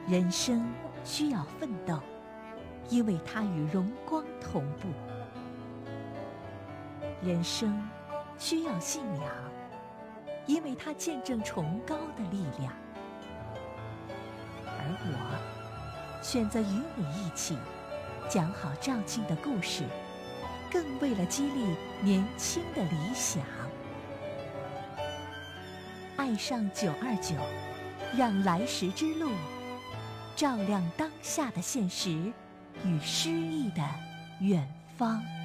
人生需要奋斗，因为它与荣光同步；人生需要信仰，因为它见证崇高的力量。而我选择与你一起讲好赵静的故事，更为了激励年轻的理想。爱上929，让来时之路照亮当下的现实与诗意的远方。